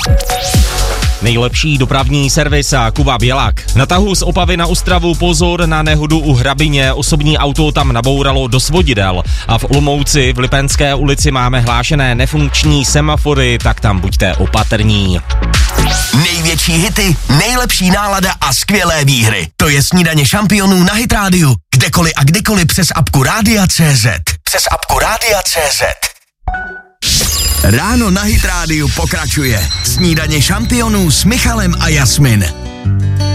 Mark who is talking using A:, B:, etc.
A: Nejlepší dopravní servis a Kuba Bělak. Na tahu z Opavy na Ostravu pozor na nehodu u Hrabině, osobní auto tam nabouralo do svodidel. A v Olomouci v Lipenské ulici máme hlášené nefunkční semafory, tak tam buďte opatrní.
B: Největší hity, nejlepší nálada a skvělé výhry. To je Snídaně šampionů na Hit Radio. Kdekoliv a kdykoliv přes apku Rádia.cz. Přes apku Rádia.cz. Ráno na Hit Radio pokračuje. Snídaně šampionů s Michalem a Jasmin.